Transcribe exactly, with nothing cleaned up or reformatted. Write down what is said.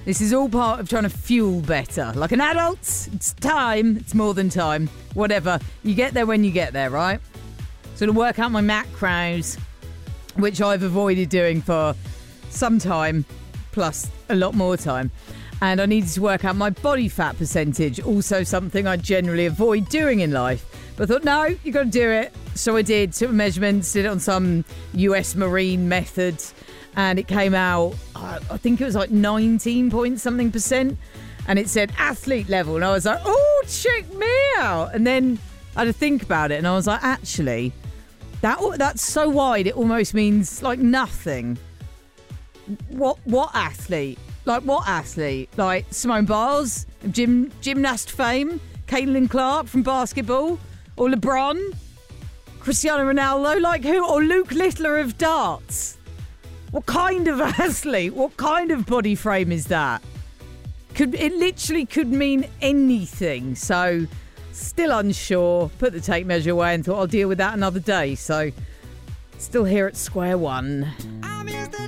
This is all part of trying to fuel better. Like an adult, it's time. It's more than time. Whatever. You get there when you get there, right? So to work out my macros, which I've avoided doing for some time, plus a lot more time. And I needed to work out my body fat percentage, also something I generally avoid doing in life. But I thought, no, you got to do it. So I did, took measurements, did it on some U S Marine method, and it came out, I think it was like nineteen point something percent, and it said athlete level, and I was like, oh, check me out. And then I had to think about it, and I was like, actually, that that's so wide, it almost means like nothing. What what athlete? Like what athlete? Like Simone Biles, gym gymnast fame, Caitlin Clark from basketball, or LeBron, Cristiano Ronaldo, like who? Or Luke Littler of darts? What kind of athlete? What kind of body frame is that? Could it literally could mean anything. So still unsure. Put the tape measure away and thought I'll deal with that another day. So still here at square one.